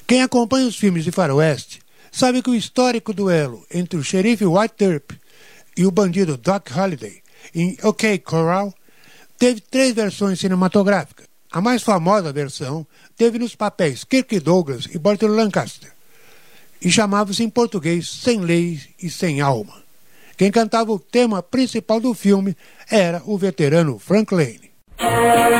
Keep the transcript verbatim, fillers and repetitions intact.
Quem acompanha os filmes de faroeste sabe que o histórico duelo entre o xerife White Earp e o bandido Doc Holliday em OK Corral teve três versões cinematográficas. A mais famosa versão teve nos papéis Kirk Douglas e Burt Lancaster e chamava-se em português Sem Leis e Sem Alma. Quem cantava o tema principal do filme era o veterano Frank Lane.